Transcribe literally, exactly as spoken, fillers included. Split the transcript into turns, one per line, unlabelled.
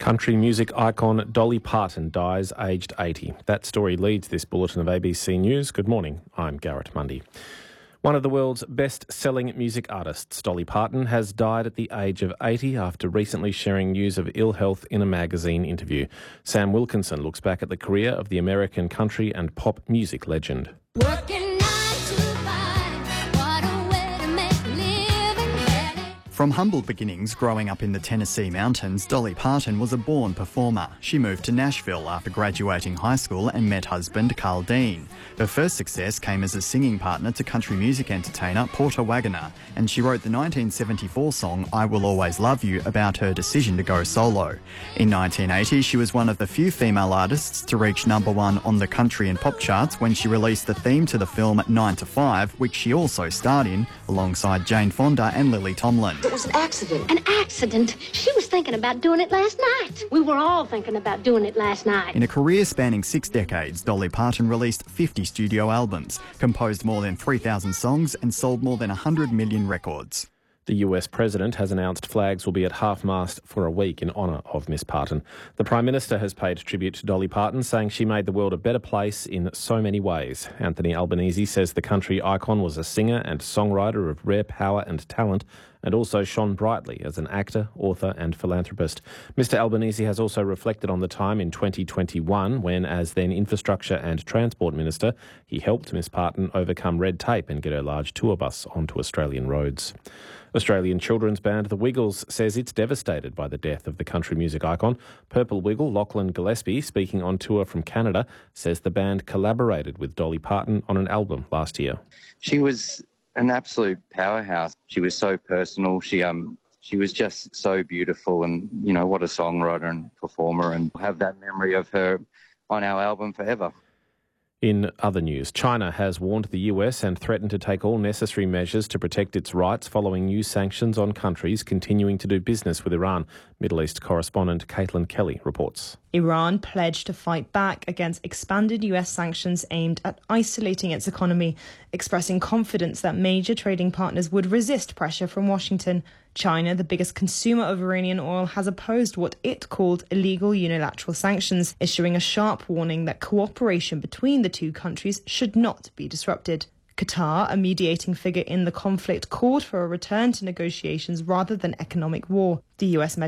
Country music icon Dolly Parton dies aged eighty. That story leads this bulletin of A B C News. Good morning, I'm Garrett Mundy. One of the world's best-selling music artists, Dolly Parton, has died at the age of eighty after recently sharing news of ill health in a magazine interview. Sam Wilkinson looks back at the career of the American country and pop music legend.
Working nine to five, what a way to make a living.
From humble beginnings growing up in the Tennessee mountains, Dolly Parton was a born performer. She moved to Nashville after graduating high school and met husband Carl Dean. Her first success came as a singing partner to country music entertainer Porter Wagoner, and she wrote the nineteen seventy-four song I Will Always Love You about her decision to go solo. In nineteen eighty, she was one of the few female artists to reach number one on the country and pop charts when she released the theme to the film nine to five, which she also starred in alongside Jane Fonda and Lily Tomlin.
It was an accident.
An accident? She was thinking about doing it last night. We were all thinking about doing it last night.
In a career spanning six decades, Dolly Parton released fifty studio albums, composed more than three thousand songs and sold more than one hundred million records.
The U S President has announced flags will be at half-mast for a week in honour of Miss Parton. The Prime Minister has paid tribute to Dolly Parton, saying she made the world a better place in so many ways. Anthony Albanese says the country icon was a singer and songwriter of rare power and talent, and also shone brightly as an actor, author and philanthropist. Mister Albanese has also reflected on the time in twenty twenty-one when, as then Infrastructure and Transport Minister, he helped Miss Parton overcome red tape and get her large tour bus onto Australian roads. Australian children's band The Wiggles says it's devastated by the death of the country music icon. Purple Wiggle Lachlan Gillespie, speaking on tour from Canada, says the band collaborated with Dolly Parton on an album last year.
She was an absolute powerhouse. She was so personal. She um she was just so beautiful, and you know, what a songwriter and performer, and we'll have that memory of her on our album forever.
In other news, China has warned the U S and threatened to take all necessary measures to protect its rights following new sanctions on countries continuing to do business with Iran. Middle East correspondent Caitlin Kelly reports.
Iran pledged to fight back against expanded U S sanctions aimed at isolating its economy, expressing confidence that major trading partners would resist pressure from Washington. China, the biggest consumer of Iranian oil, has opposed what it called illegal unilateral sanctions, issuing a sharp warning that cooperation between the two countries should not be disrupted. Qatar, a mediating figure in the conflict, called for a return to negotiations rather than economic war. The U S measure